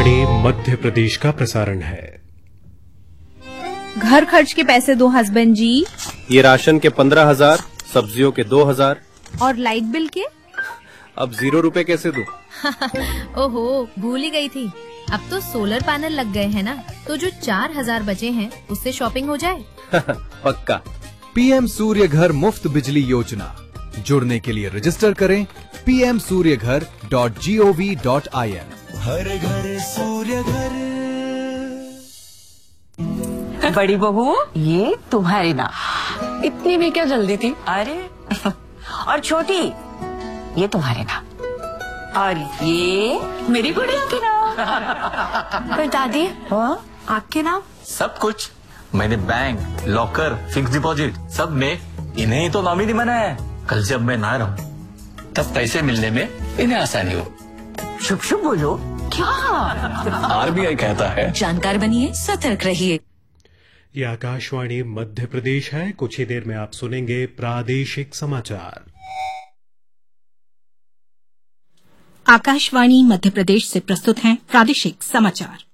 आकाशवाणी मध्य प्रदेश का प्रसारण है। घर खर्च के पैसे दो हस्बैंड जी। ये राशन के 15,000, सब्जियों के 2,000 और लाइट बिल के? अब 0 रुपए कैसे दूं? ओहो, भूल ही गई थी। अब तो सोलर पैनल लग गए हैं ना, तो जो 4,000 बचे हैं उससे शॉपिंग हो जाए। पक्का। पीएम सूर्य घर मुफ्त बिजली योजना, जुड़ने के लिए रजिस्टर करें pmsuryaghar.gov.in। हर घर सूर्य घर। बड़ी बहू, ये तुम्हारी ना। इतनी भी क्या जल्दी थी? अरे और छोटी, ये तुम्हारे ना। और ये मेरी गुड़िया के नाम। पर दादी, आपके नाम? सब कुछ मैंने बैंक, लॉकर, फिक्स डिपॉजिट सब में इन्हें ही तो नॉमिनी बनाया है। कल जब मैं ना रहूं तब पैसे मिलने में इन्हें आसानी हो। शुभ शुभ बोलो। क्या? आरबीआई कहता है जानकार बनिए, सतर्क रहिए। ये आकाशवाणी मध्य प्रदेश है। कुछ ही देर में आप सुनेंगे प्रादेशिक समाचार। आकाशवाणी मध्य प्रदेश से प्रस्तुत हैं प्रादेशिक समाचार।